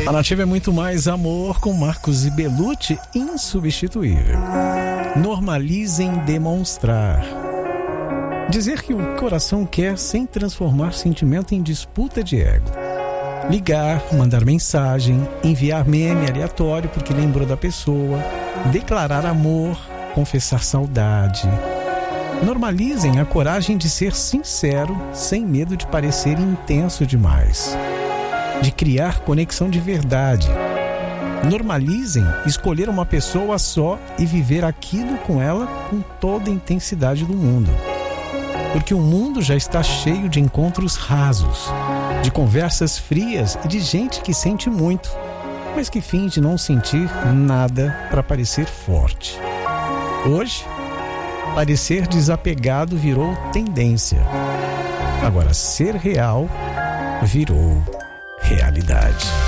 A Nativa é muito mais amor com Marcos e Belucci, insubstituível. Normalizem demonstrar. Dizer que o coração quer sem transformar sentimento em disputa de ego. Ligar, mandar mensagem, enviar meme aleatório porque lembrou da pessoa, declarar amor, confessar saudade. Normalizem a coragem de ser sincero sem medo de parecer intenso demais. De criar conexão de verdade. Normalizem escolher uma pessoa só e viver aquilo com ela com toda a intensidade do mundo. Porque o mundo já está cheio de encontros rasos, de conversas frias e de gente que sente muito, mas que finge não sentir nada para parecer forte. Hoje, parecer desapegado virou tendência. Agora, ser real virou realidade.